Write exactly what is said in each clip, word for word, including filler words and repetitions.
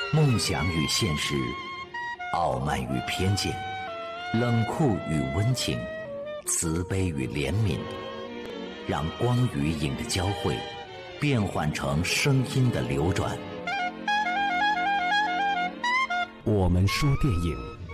梦想与现实，傲慢与偏见，冷酷与温情，慈悲与怜悯，让光与影的交汇变换成声音的流转。 我们说电影，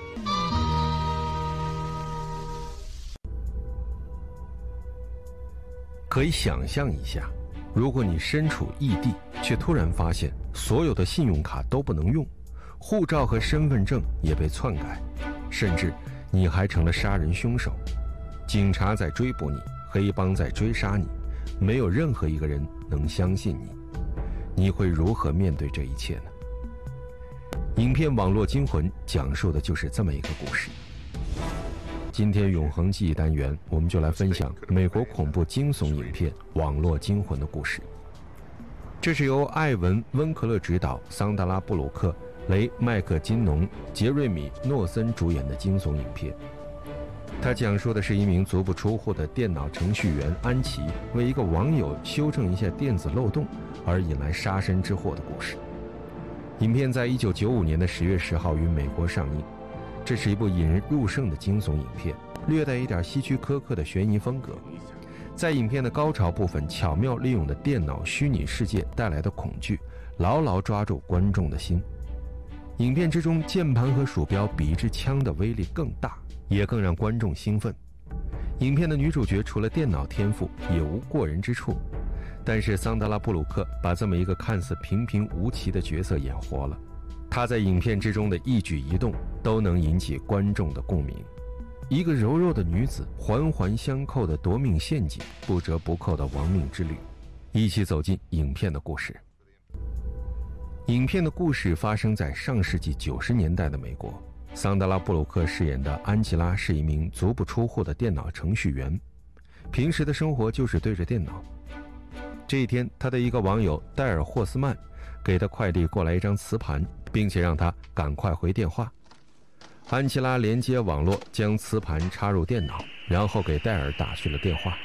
可以想象一下，如果你身处异地，却突然发现所有的信用卡都不能用，护照和身份证也被篡改，甚至你还成了杀人凶手，警察在追捕你，黑帮在追杀你，没有任何一个人能相信你，你会如何面对这一切呢？影片《网络惊魂》讲述的就是这么一个故事。今天永恒记忆单元，我们就来分享美国恐怖惊悚影片《网络惊魂》的故事。这是由艾文·温克勒执导，桑德拉·布鲁克、雷·麦克金农、杰瑞米·诺森主演的惊悚影片。它讲述的是一名足不出户的电脑程序员安琪为一个网友修正一下电子漏洞而引来杀身之祸的故事。影片在一九九五年的十月十号于美国上映。这是一部引人入胜的惊悚影片，略带一点希区柯克的悬疑风格。在影片的高潮部分，巧妙利用的电脑虚拟世界带来的恐惧，牢牢抓住观众的心。影片之中，键盘和鼠标比一支枪的威力更大，也更让观众兴奋。影片的女主角除了电脑天赋，也无过人之处。但是桑德拉·布鲁克把这么一个看似平平无奇的角色演活了。她在影片之中的一举一动都能引起观众的共鸣。一个柔弱的女子，环环相扣的夺命陷阱，不折不扣的亡命之旅。一起走进影片的故事。影片的故事发生在上世纪九十年代的美国。桑德拉·布鲁克饰演的安吉拉是一名足不出户的电脑程序员，平时的生活就是对着电脑。这一天，他的一个网友戴尔·霍斯曼给他快递过来一张磁盘，并且让他赶快回电话。安琪拉连接网络，将磁盘插入电脑，然后给戴尔打去了电话。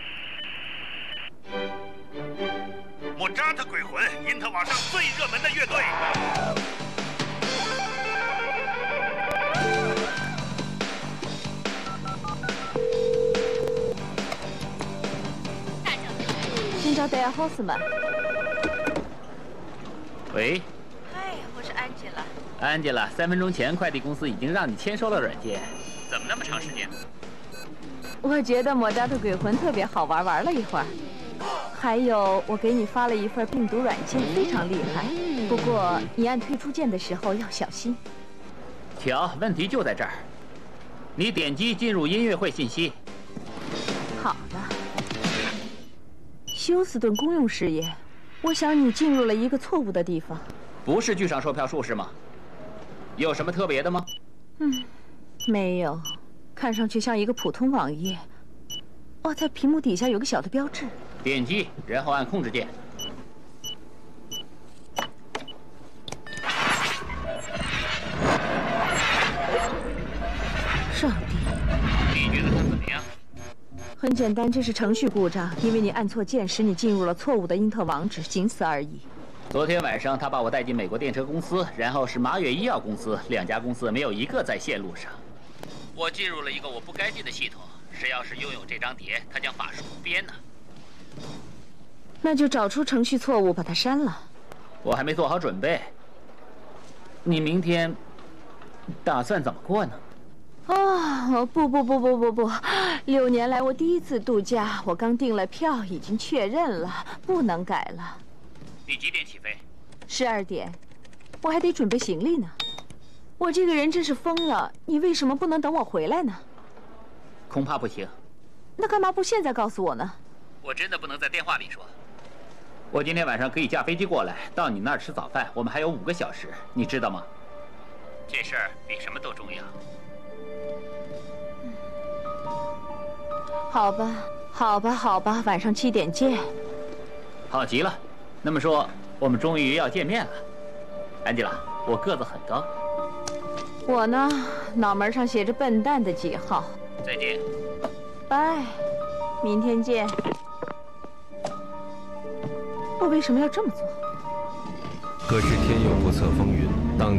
莫扎特鬼魂，因特网上最热门的乐队。 请找戴尔·霍斯曼。 喂。 嗨，我是安吉拉。 安吉拉，三分钟前快递公司已经让你签收了软件，怎么那么长时间？ 我觉得莫扎特鬼魂特别好玩，玩了一会儿。还有，我给你发了一份病毒软件，非常厉害。不过你按退出键的时候要小心。 瞧，问题就在这儿。你点击进入音乐会信息。 好的。休斯顿公用事业，我想你进入了一个错误的地方。 不是剧场售票处是吗？有什么特别的吗？ 嗯，没有，看上去像一个普通网页。哦，在屏幕底下有个小的标志。 点击，然后按控制键。 上帝！ 你觉得它怎么样？ 很简单，这是程序故障，因为你按错键，使你进入了错误的因特网址，仅此而已。 昨天晚上他把我带进美国电车公司，然后是马远医药公司，两家公司没有一个在线路上。我进入了一个我不该进的系统，谁要是拥有这张碟，他将法术无边呢。 那就找出程序错误，把它删了。 我还没做好准备。你明天打算怎么过呢？ 哦，不不不不不不，六年来我第一次度假，我刚订了票，已经确认了，不能改了。 你几点起飞？ 十二点，我还得准备行李呢。我这个人真是疯了，你为什么不能等我回来呢？ 恐怕不行。 那干嘛不现在告诉我呢？ 我真的不能在电话里说。我今天晚上可以驾飞机过来，到你那儿吃早饭，我们还有五个小时，你知道吗？这事儿比什么都重要。 好吧，好吧，好吧，晚上七点见。 好极了。那么说，我们终于要见面了。安吉拉，我个子很高。 我呢，脑门上写着笨蛋的几号。 再见。 拜，明天见。我为什么要这么做？ 可是天有不测风云，当